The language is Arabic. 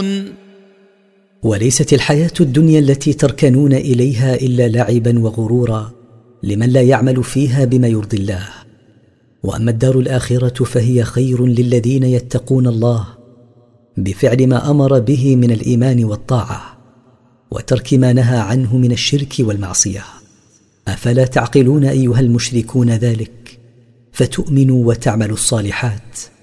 تعقلون وليست الحياة الدنيا التي تركنون إليها إلا لعبا وغرورا لمن لا يعمل فيها بما يرضي الله، وأما الدار الآخرة فهي خير للذين يتقون الله بفعل ما أمر به من الإيمان والطاعة وترك ما نهى عنه من الشرك والمعصية. أفلا تعقلون أيها المشركون ذلك فتؤمنوا وتعملوا الصالحات؟